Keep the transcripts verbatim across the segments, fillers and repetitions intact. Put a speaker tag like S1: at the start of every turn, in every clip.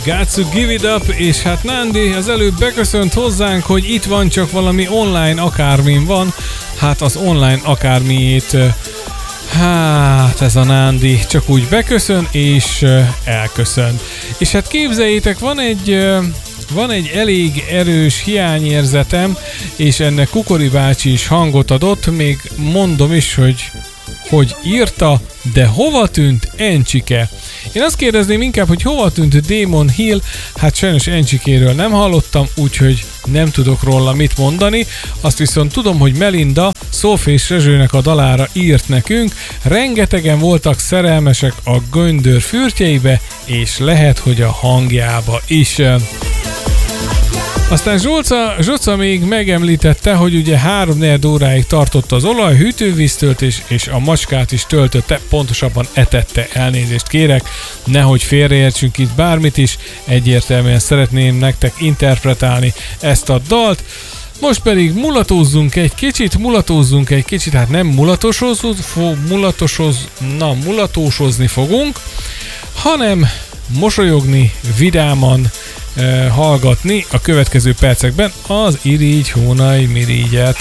S1: Got to give it up, és hát Nándi az előbb beköszönt hozzánk, hogy itt van, csak valami online akármin van. Hát az online akármiét, hát ez a Nándi csak úgy beköszön és elköszön. És hát képzeljétek, van egy... Van egy elég erős hiányérzetem, és ennek Kukori bácsi is hangot adott, még mondom is, hogy hogy írta, de hova tűnt Encsike? Én azt kérdezném inkább, hogy hova tűnt Damon Hill, hát sajnos Encsikéről nem hallottam, úgyhogy nem tudok róla mit mondani. Azt viszont tudom, hogy Melinda Szófia és Rezsőnek a dalára írt nekünk, rengetegen voltak szerelmesek a göndör fürtjeibe, és lehet, hogy a hangjába is. Aztán Zsolca, Zsoca még megemlítette, hogy ugye három-négy óráig tartott az olaj, hűtővíztöltés, és a macskát is töltötte, pontosabban etette, elnézést kérek, nehogy félreértsünk itt bármit is, egyértelműen szeretném nektek interpretálni ezt a dalt. Most pedig mulatózzunk egy kicsit, mulatózzunk egy kicsit, hát nem mulatosozni, fo, mulatosoz, na, mulatósozni fogunk, hanem mosolyogni, vidáman, hallgatni a következő percekben az Irigy Hónai Mirigyet.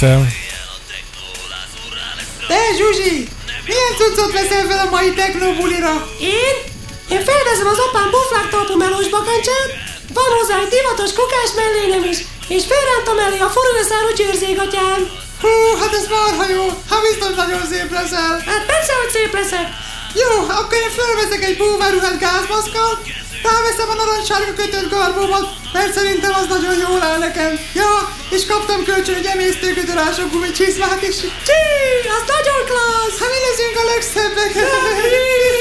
S2: Te Zsuzsi! Milyen cuccot veszel fel a mai technobulira?
S3: Én? Én felveszem az apám buflártartó melós bakancsát, van hozzá egy divatos kokás mellényem is, és felrántom elé a forrószárú győrzégatyám.
S2: Hú, hát ez marha jó! Hát biztos nagyon szép leszel!
S3: Hát persze, hogy szép leszek!
S2: Jó, akkor én felveszek egy búvárruhát gázmaszkal, ráveszem a narancssárga kötött garbómat, mert szerintem az nagyon jól áll nekem. Ja, és kaptam kölcsön egy emésztőgödörások gumicsizmát is.
S3: Csí, az nagyon klassz!
S2: Hát mi leszünk a legszebbek!